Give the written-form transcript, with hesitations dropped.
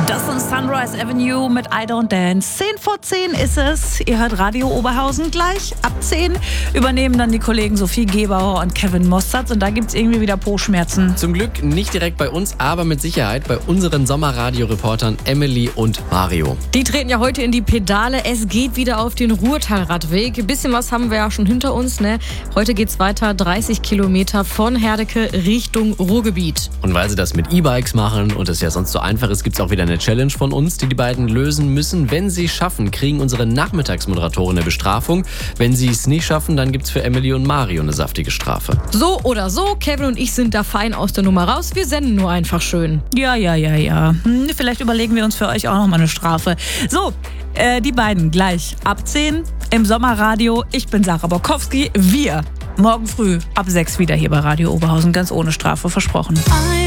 Das sind Sunrise Avenue mit I Don't Dance. 10:10 ist es. Ihr hört Radio Oberhausen. Gleich ab 10 übernehmen dann die Kollegen Sophie Gebauer und Kevin Mostert. Und da gibt es irgendwie wieder Po-Schmerzen. Zum Glück nicht direkt bei uns, aber mit Sicherheit bei unseren Sommerradio-Reportern Emily und Mario. Die treten ja heute in die Pedale. Es geht wieder auf den Ruhrtalradweg. Ein bisschen was haben wir ja schon hinter uns, ne? Heute geht's weiter, 30 Kilometer von Herdecke Richtung Ruhrgebiet. Und weil sie das mit E-Bikes machen und es ja sonst so einfach ist, gibt's auch wieder eine Challenge von uns, die beiden lösen müssen. Wenn sie es schaffen, kriegen unsere Nachmittagsmoderatoren eine Bestrafung. Wenn sie es nicht schaffen, dann gibt's für Emily und Mario eine saftige Strafe. So oder so, Kevin und ich sind da fein aus der Nummer raus. Wir senden nur einfach schön. Ja. Vielleicht überlegen wir uns für euch auch noch mal eine Strafe. So, die beiden gleich ab 10 im Sommerradio. Ich bin Sarah Borkowski. Wir morgen früh ab 6 wieder hier bei Radio Oberhausen. Ganz ohne Strafe, versprochen.